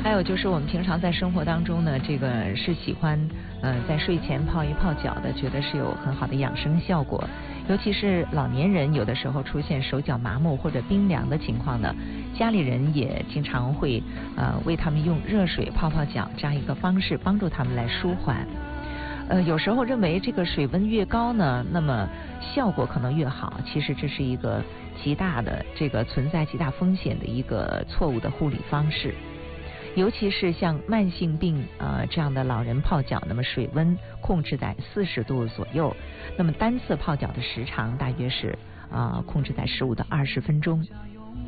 还有就是我们平常在生活当中呢，这个是喜欢在睡前泡一泡脚的，觉得是有很好的养生效果。尤其是老年人有的时候出现手脚麻木或者冰凉的情况呢，家里人也经常会为他们用热水泡泡脚这样一个方式帮助他们来舒缓。有时候认为这个水温越高呢，那么效果可能越好，其实这是一个极大的这个存在极大风险的一个错误的护理方式。尤其是像慢性病这样的老人泡脚，那么水温控制在40度左右，那么单次泡脚的时长大约是控制在15到20分钟。